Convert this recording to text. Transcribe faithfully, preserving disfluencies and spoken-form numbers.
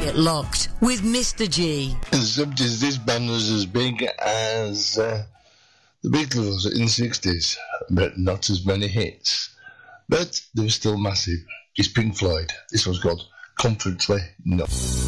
Get Locked with Mister G. And the subject, this band was as big as uh, the Beatles in the sixties, but not as many hits. But they were still massive. It's Pink Floyd. This one's called Comfortably Numb.